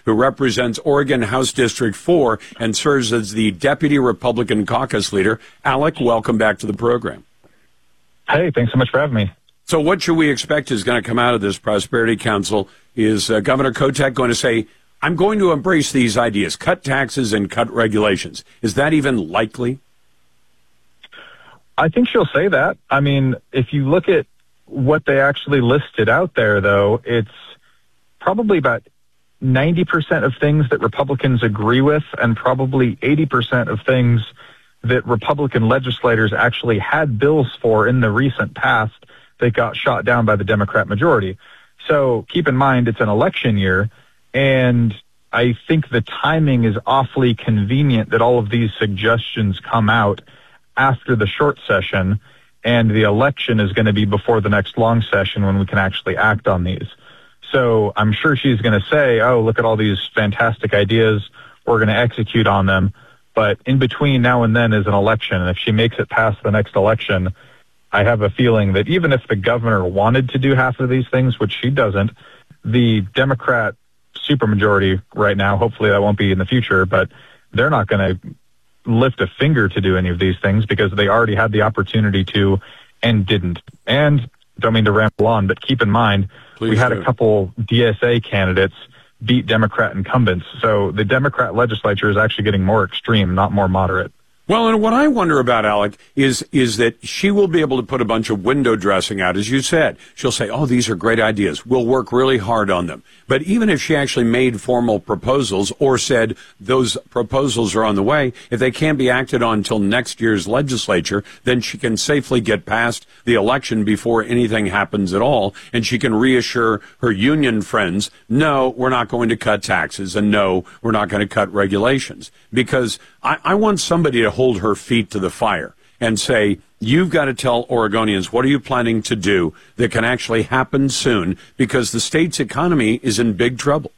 who represents Oregon House District 4 and serves as the Deputy Republican Caucus Leader. Alec, welcome back to the program. Hey, thanks so much for having me. So what should we expect is going to come out of this Prosperity Council? Is Governor Kotek going to say, I'm going to embrace these ideas, cut taxes and cut regulations? Is that even likely? I think she'll say that. I mean, if you look at what they actually listed out there, though, it's probably about 90% of things that Republicans agree with and probably 80% of things that Republican legislators actually had bills for in the recent past that got shot down by the Democrat majority. So keep in mind, it's an election year, and I think the timing is awfully convenient that all of these suggestions come out after the short session, and the election is going to be before the next long session when we can actually act on these. So I'm sure she's going to say, oh, look at all these fantastic ideas, we're going to execute on them. But in between now and then is an election, and if she makes it past the next election, I have a feeling that even if the governor wanted to do half of these things, which she doesn't, the Democrat supermajority right now, hopefully that won't be in the future, but they're not going to lift a finger to do any of these things because they already had the opportunity to and didn't. And don't mean to ramble on, but keep in mind, we had a couple DSA candidates beat Democrat incumbents. So the Democrat legislature is actually getting more extreme, not more moderate. Well, and what I wonder about, Alec, is that she will be able to put a bunch of window dressing out, as you said. She'll say, oh, these are great ideas. We'll work really hard on them. But even if she actually made formal proposals or said those proposals are on the way, if they can't be acted on until next year's legislature, then she can safely get past the election before anything happens at all, and she can reassure her union friends, no, we're not going to cut taxes, and no, we're not going to cut regulations. Because I want somebody to hold her feet to the fire and say, you've got to tell Oregonians, what are you planning to do that can actually happen soon, because the state's economy is in big trouble.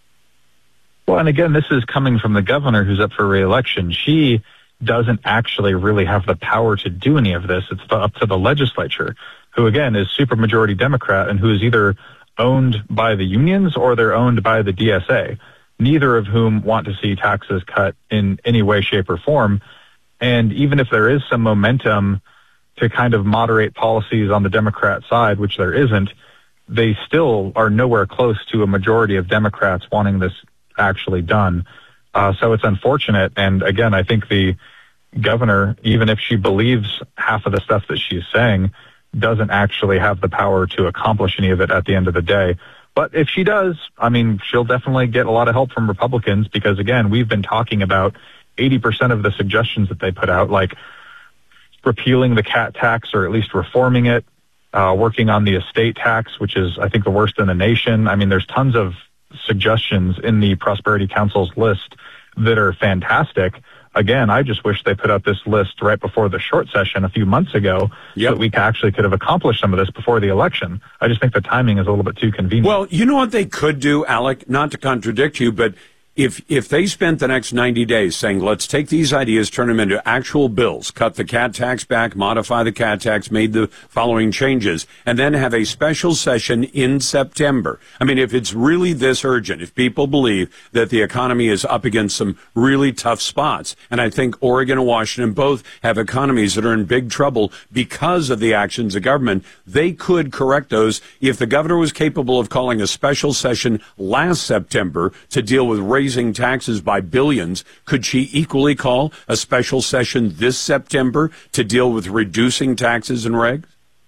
Well, and again, this is coming from the governor who's up for re-election. She doesn't actually really have the power to do any of this. It's up to the legislature, who again is supermajority Democrat and who is either owned by the unions or they're owned by the DSA, neither of whom want to see taxes cut in any way, shape, or form. And even if there is some momentum to kind of moderate policies on the Democrat side, which there isn't, they still are nowhere close to a majority of Democrats wanting this actually done. So it's unfortunate. And again, I think the governor, even if she believes half of the stuff that she's saying, doesn't actually have the power to accomplish any of it at the end of the day. But if she does, I mean, she'll definitely get a lot of help from Republicans because, again, we've been talking about 80% of the suggestions that they put out, like repealing the cat tax or at least reforming it, working on the estate tax, which is, I think, the worst in the nation. I mean, there's tons of suggestions in the Prosperity Council's list that are fantastic. Again, I just wish they put out this list right before the short session a few months ago so that we actually could have accomplished some of this before the election. I just think the timing is a little bit too convenient. Well, you know what they could do, Alec, not to contradict you, but if they spent the next 90 days saying, let's take these ideas, turn them into actual bills, cut the cat tax back, modify the cat tax, made the following changes, and then have a special session in September. I mean, if it's really this urgent, if people believe that the economy is up against some really tough spots, and I think Oregon and Washington both have economies that are in big trouble because of the actions of government, they could correct those. If the governor was capable of calling a special session last September to deal with raising taxes by billions, could she equally call a special session this September to deal with reducing taxes and regs?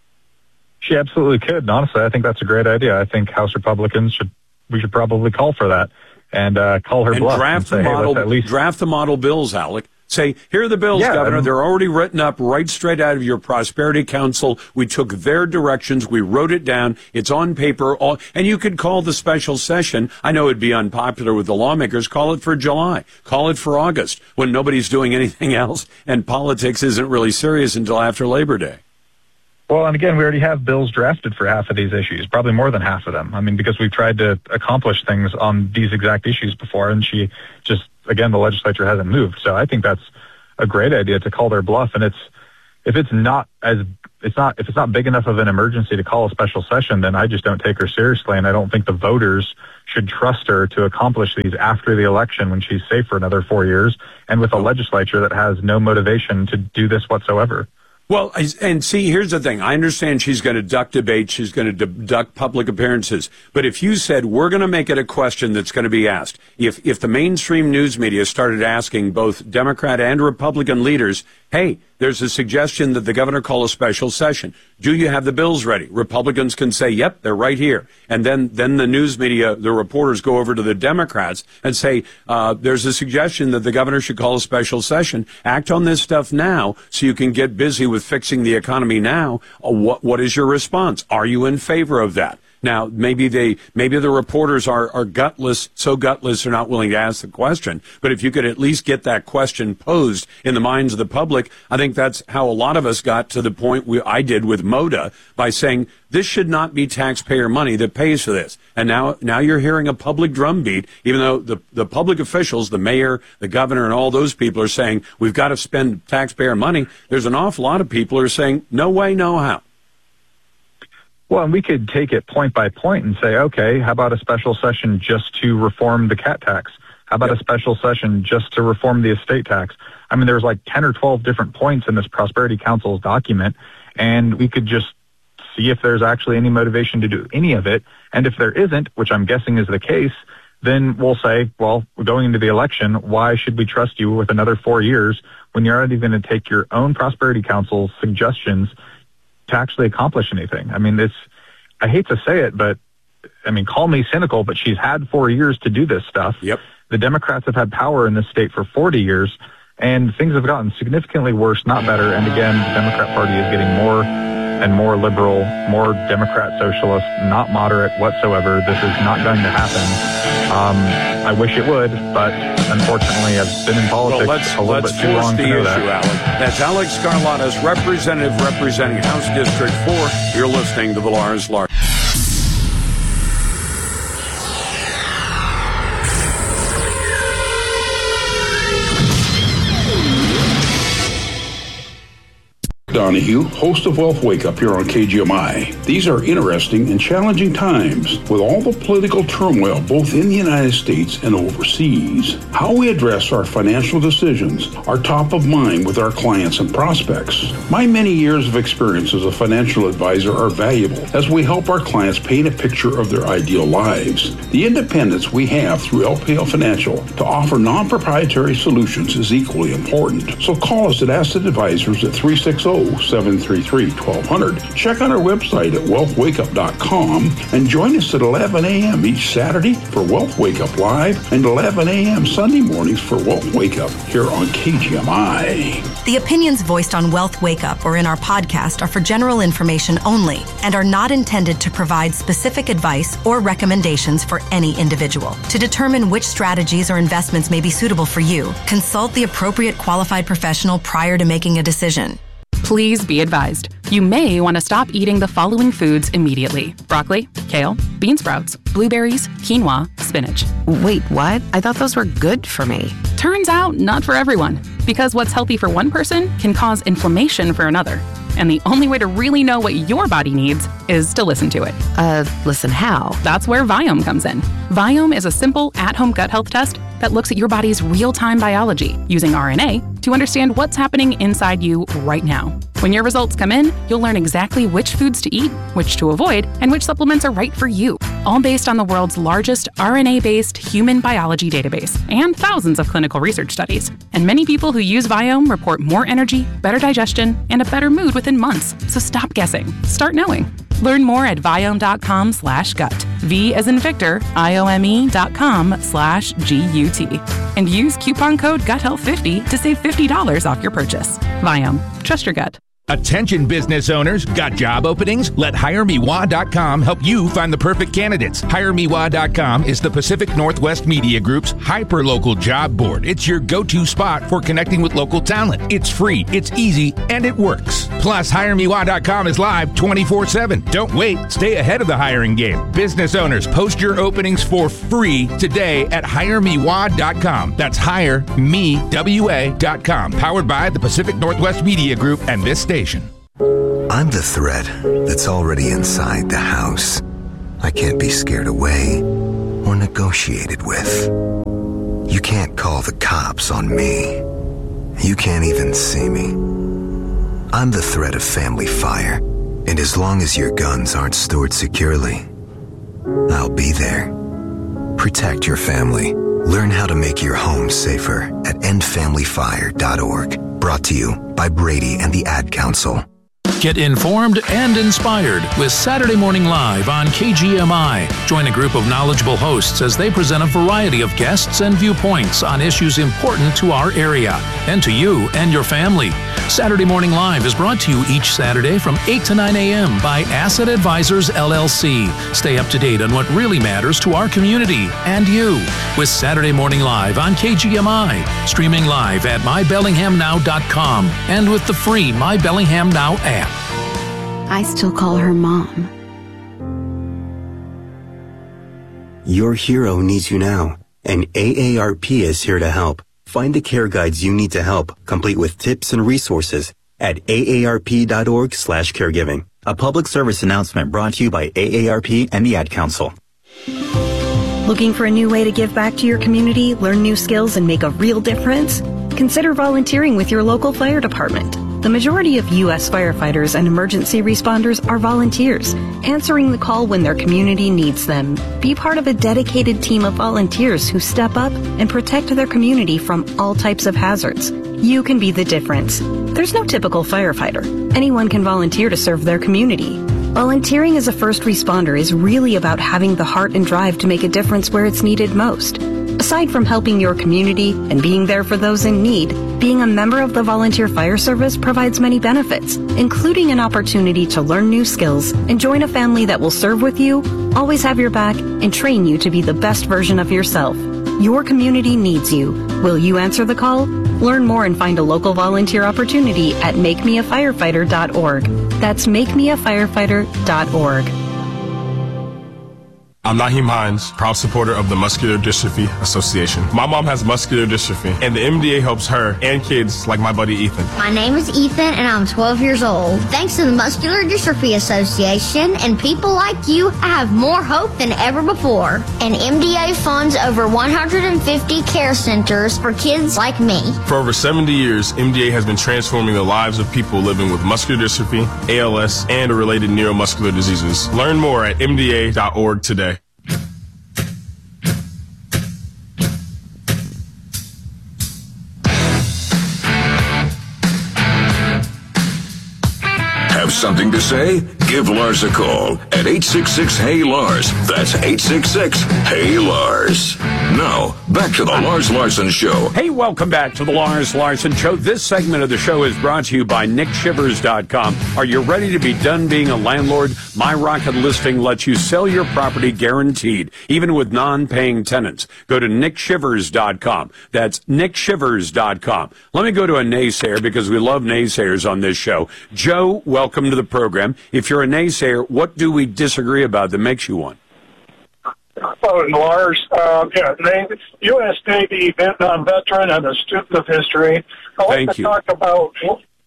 She absolutely could. And honestly, I think that's a great idea. I think House Republicans we should probably call for that and call her bluff. Draft the model bills, Alec. Say, here are the bills, Governor. They're already written up right straight out of your Prosperity Council. We took their directions. We wrote it down. It's on paper. And you could call the special session. I know it'd be unpopular with the lawmakers. Call it for July. Call it for August when nobody's doing anything else and politics isn't really serious until after Labor Day. Well, and again, we already have bills drafted for half of these issues, probably more than half of them. I mean, because we've tried to accomplish things on these exact issues before, and she just, again, the legislature hasn't moved. So I think that's a great idea to call their bluff. And it's if it's not big enough of an emergency to call a special session, then I just don't take her seriously. And I don't think the voters should trust her to accomplish these after the election when she's safe for another 4 years and with a legislature that has no motivation to do this whatsoever. Well, and see, here's the thing. I understand she's going to duck debate. She's going to duck public appearances. But if you said, we're going to make it a question that's going to be asked, if the mainstream news media started asking both Democrat and Republican leaders, hey, there's a suggestion that the governor call a special session. Do you have the bills ready? Republicans can say, yep, they're right here. And then the news media, the reporters go over to the Democrats and say, there's a suggestion that the governor should call a special session. Act on this stuff now so you can get busy with fixing the economy now. What is your response? Are you in favor of that? Now, maybe the reporters are gutless, so gutless they're not willing to ask the question. But if you could at least get that question posed in the minds of the public, I think that's how a lot of us got to the point I did with MOTA by saying this should not be taxpayer money that pays for this. And now you're hearing a public drumbeat, even though the public officials, the mayor, the governor, and all those people are saying we've got to spend taxpayer money. There's an awful lot of people who are saying no way, no how. Well, and we could take it point by point and say, okay, how about a special session just to reform the cat tax? How about a special session just to reform the estate tax? I mean, there's like 10 or 12 different points in this Prosperity Council's document, and we could just see if there's actually any motivation to do any of it. And if there isn't, which I'm guessing is the case, then we'll say, well, we're going into the election. Why should we trust you with another 4 years when you're already going to take your own Prosperity Council suggestions to actually accomplish anything? I mean, I hate to say it, but I mean, call me cynical, but she's had 4 years to do this stuff. Yep. The Democrats have had power in this state for 40 years, and things have gotten significantly worse, not better. And again, the Democrat Party is getting more and more liberal, more Democrat socialist, not moderate whatsoever. This is not going to happen. I wish it would, but unfortunately, I've been in politics a little bit too long to know that. Alec. That's Alex Skarlatos, representative representing House District 4. You're listening to the Lars Larson. Donahue, host of Wealth Wake Up here on KGMI. These are interesting and challenging times with all the political turmoil both in the United States and overseas. How we address our financial decisions are top of mind with our clients and prospects. My many years of experience as a financial advisor are valuable as we help our clients paint a picture of their ideal lives. The independence we have through LPL Financial to offer non-proprietary solutions is equally important. So call us at Asset Advisors at 360-733-1200. Check out our website at wealthwakeup.com and join us at 11 a.m. each Saturday for Wealth Wake Up Live and 11 a.m. Sunday mornings for Wealth Wake Up here on KGMI. The opinions voiced on Wealth Wake Up or in our podcast are for general information only and are not intended to provide specific advice or recommendations for any individual. To determine which strategies or investments may be suitable for you, consult the appropriate qualified professional prior to making a decision. Please be advised, you may want to stop eating the following foods immediately: broccoli, kale, bean sprouts, blueberries, quinoa, spinach. Wait, what? I thought those were good for me. Turns out, not for everyone. Because what's healthy for one person can cause inflammation for another. And the only way to really know what your body needs is to listen to it. Listen how? That's where Viome comes in. Viome is a simple, at-home gut health test that looks at your body's real-time biology using RNA to understand what's happening inside you right now. When your results come in, you'll learn exactly which foods to eat, which to avoid, and which supplements are right for you. All based on the world's largest RNA-based human biology database and thousands of clinical research studies. And many people who use Viome report more energy, better digestion, and a better mood within months. So stop guessing. Start knowing. Learn more at Viome.com/gut. V as in Victor, IOME.com/GUT. And use coupon code GUTHEALTH50 to save $50 off your purchase. Viome. Trust your gut. Attention business owners, got job openings? Let HireMeWa.com help you find the perfect candidates. HireMeWa.com is the Pacific Northwest Media Group's hyper-local job board. It's your go-to spot for connecting with local talent. It's free, it's easy, and it works. Plus, HireMeWa.com is live 24/7. Don't wait. Stay ahead of the hiring game. Business owners, post your openings for free today at HireMeWa.com. That's HireMeWA.com. Powered by the Pacific Northwest Media Group and this station. Foundation. I'm the threat that's already inside the house. I can't be scared away or negotiated with. You can't call the cops on me. You can't even see me. I'm the threat of family fire, and as long as your guns aren't stored securely, I'll be there. Protect your family. Learn how to make your home safer at endfamilyfire.org. Brought to you by Brady and the Ad Council. Get informed and inspired with Saturday Morning Live on KGMI. Join a group of knowledgeable hosts as they present a variety of guests and viewpoints on issues important to our area and to you and your family. Saturday Morning Live is brought to you each Saturday from 8 to 9 a.m. by Asset Advisors, LLC. Stay up to date on what really matters to our community and you with Saturday Morning Live on KGMI. Streaming live at mybellinghamnow.com and with the free My Bellingham Now app. I still call her Mom. Your hero needs you now, and AARP is here to help. Find the care guides you need to help, complete with tips and resources at aarp.org/caregiving. A public service announcement brought to you by AARP and the Ad Council. Looking for a new way to give back to your community, learn new skills, and make a real difference? Consider volunteering with your local fire department. The majority of U.S. firefighters and emergency responders are volunteers, answering the call when their community needs them. Be part of a dedicated team of volunteers who step up and protect their community from all types of hazards. You can be the difference. There's no typical firefighter. Anyone can volunteer to serve their community. Volunteering as a first responder is really about having the heart and drive to make a difference where it's needed most. Aside from helping your community and being there for those in need, being a member of the Volunteer Fire Service provides many benefits, including an opportunity to learn new skills and join a family that will serve with you, always have your back, and train you to be the best version of yourself. Your community needs you. Will you answer the call? Learn more and find a local volunteer opportunity at makemeafirefighter.org. That's makemeafirefighter.org. I'm Naheem Hines, proud supporter of the Muscular Dystrophy Association. My mom has muscular dystrophy, and the MDA helps her and kids like my buddy Ethan. My name is Ethan, and I'm 12 years old. Thanks to the Muscular Dystrophy Association and people like you, I have more hope than ever before. And MDA funds over 150 care centers for kids like me. For over 70 years, MDA has been transforming the lives of people living with muscular dystrophy, ALS, and related neuromuscular diseases. Learn more at mda.org today. Have something to say? Give Lars a call at 866-HEY-LARS. That's 866-HEY-LARS. Now, back to the Lars Larson Show. Hey, welcome back to the Lars Larson Show. This segment of the show is brought to you by NickShivers.com. Are you ready to be done being a landlord? My Rocket Listing lets you sell your property guaranteed, even with non-paying tenants. Go to NickShivers.com. That's NickShivers.com. Let me go to a naysayer because we love naysayers on this show. Joe, welcome to the program. If you're a naysayer, what do we disagree about that makes you one? Oh, Lars, U.S. Navy Vietnam veteran and a student of history. I want to talk about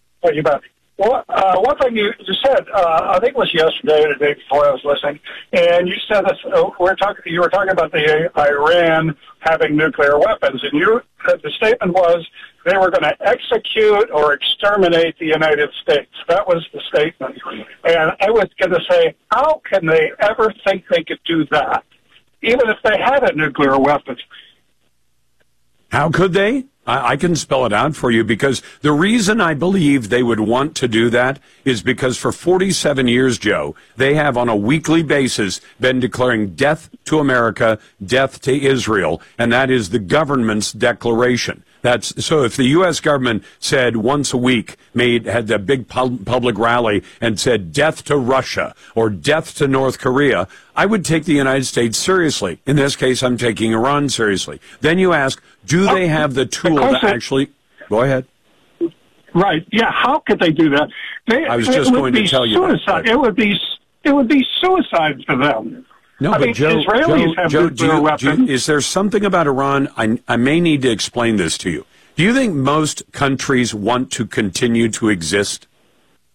one thing you said. I think it was yesterday or the day before I was listening, and you said this. You were talking about the Iran having nuclear weapons, and the statement was they were going to execute or exterminate the United States. That was the statement, and I was going to say, how can they ever think they could do that? Even if they had a nuclear weapon. How could they? I can spell it out for you, because the reason I believe they would want to do that is because for 47 years, Joe, they have on a weekly basis been declaring death to America, death to Israel, and that is the government's declaration. So if the U.S. government said once a week, had a big public rally and said death to Russia or death to North Korea, I would take the United States seriously. In this case, I'm taking Iran seriously. Then you ask, do they have the tool to actually... Go ahead. Right. Yeah, how could they do that? I was just going to tell you that. It would be suicide for them. No, but Joe, is there something about Iran? I may need to explain this to you. Do you think most countries want to continue to exist?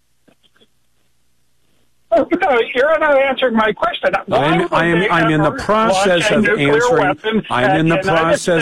No, you're not answering my question. I'm in the process of answering. I'm in the process